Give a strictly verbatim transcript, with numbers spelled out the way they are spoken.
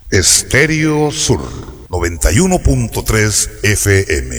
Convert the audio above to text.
Estéreo Sur noventa y uno punto tres F M.